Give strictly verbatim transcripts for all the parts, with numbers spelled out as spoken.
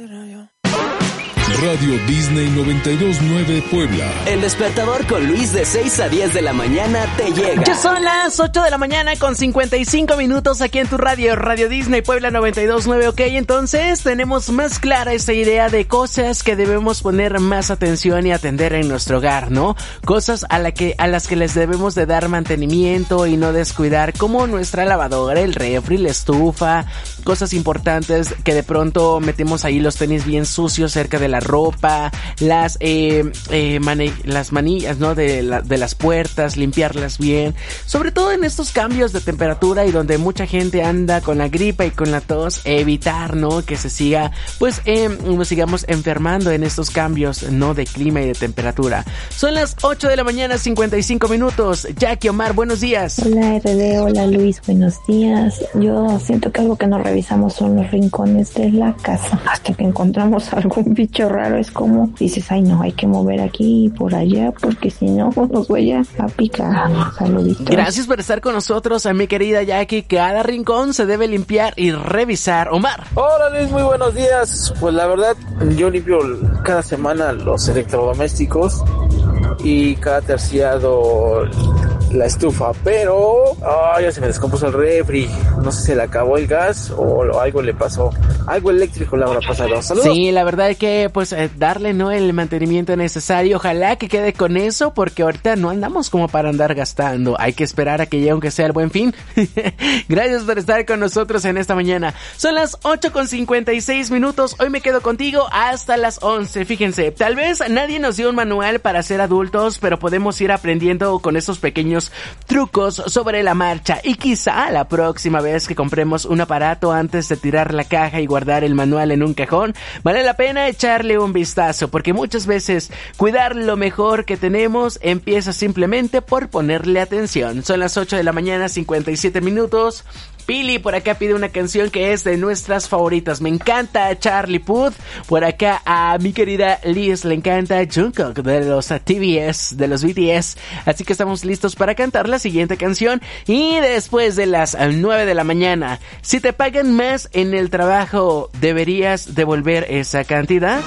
Radio Disney noventa y dos punto nueve Puebla. El despertador con Luis de seis a diez de la mañana te llega. Ya son las ocho de la mañana con cincuenta y cinco minutos aquí en tu radio, Radio Disney Puebla noventa y dos punto nueve. Ok, entonces tenemos más clara esta idea de cosas que debemos poner más atención y atender en nuestro hogar, ¿no? Cosas a, la que, a las que les debemos de dar mantenimiento y no descuidar, como nuestra lavadora, el refri, la estufa, cosas importantes que de pronto metemos ahí los tenis bien sucios cerca de la ropa, las eh, eh, mani- las manillas, ¿no? De, la, de las puertas, limpiarlas bien, sobre todo en estos cambios de temperatura y donde mucha gente anda con la gripa y con la tos, evitar, ¿no? Que se siga, pues, eh, nos sigamos enfermando en estos cambios, ¿no? De clima y de temperatura. Son las ocho de la mañana, cincuenta y cinco minutos. Jackie, Omar, buenos días. Hola R D, hola Luis, buenos días. Yo siento que algo que no revisamos son los rincones de la casa. Hasta que encontramos algún bicho raro, es como dices, ay no, hay que mover aquí y por allá, porque si no nos voy a picar. Saluditos. Gracias por estar con nosotros, a mi querida Jackie. Cada rincón se debe limpiar y revisar. Omar. Hola Luis, muy buenos días. Pues la verdad, yo limpio cada semana los electrodomésticos y cada terciado la estufa, pero oh, ya se me descompuso el refri. No sé si se le acabó el gas o algo le pasó, algo eléctrico le habrá pasado. Saludos. Sí, la verdad es que pues eh, darle, ¿no?, el mantenimiento necesario. Ojalá que quede con eso, porque ahorita no andamos como para andar gastando. Hay que esperar a que llegue, aunque sea el Buen Fin. Gracias por estar con nosotros en esta mañana. Son las ocho con cincuenta y seis minutos. Hoy me quedo contigo hasta las once. Fíjense, tal vez nadie nos dio un manual para ser adultos, pero podemos ir aprendiendo con esos pequeños trucos sobre la marcha, y quizá la próxima vez que compremos un aparato, antes de tirar la caja y guardar el manual en un cajón, vale la pena echarle un vistazo, porque muchas veces cuidar lo mejor que tenemos empieza simplemente por ponerle atención. Son las ocho de la mañana, cincuenta y siete minutos. Pili por acá pide una canción que es de nuestras favoritas. Me encanta Charlie Puth. Por acá a mi querida Liz le encanta Jungkook de los T V S, de los B T S. Así que estamos listos para cantar la siguiente canción. Y después de las nueve de la mañana, si te pagan más en el trabajo, ¿deberías devolver esa cantidad?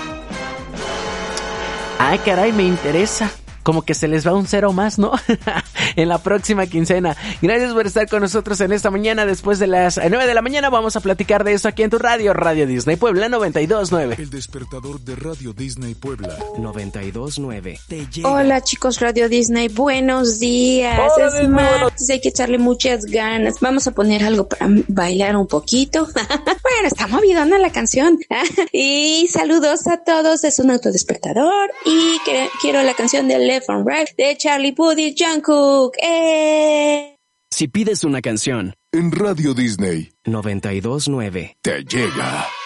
Ay, caray, me interesa. Como que se les va un cero más, ¿no? En la próxima quincena. Gracias por estar con nosotros en esta mañana. Después de las nueve de la mañana vamos a platicar de eso aquí en tu radio, Radio Disney Puebla noventa y dos punto nueve. El despertador de Radio Disney Puebla noventa y dos punto nueve. Te llega. Hola chicos, Radio Disney, buenos días. Hola, es Disney, más, buenos... hay que echarle muchas ganas. Vamos a poner algo para bailar un poquito. Bueno, está movidona la canción. Y saludos a todos, es un autodespertador. Y que, quiero la canción de Left and Right de Charlie Puth y Jungkook. ¡Eh! Si pides una canción en Radio Disney noventa y dos punto nueve, te llega.